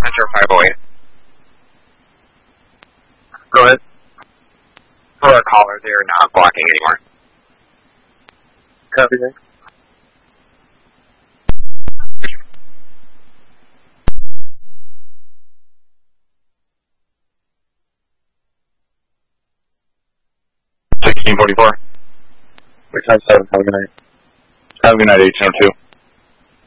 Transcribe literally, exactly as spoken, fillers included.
Metro five oh eight. Go ahead. For our caller, they're not blocking anymore. Copy that. sixteen forty-four. We're time seven, have a good night. Have a good night, eighteen oh two.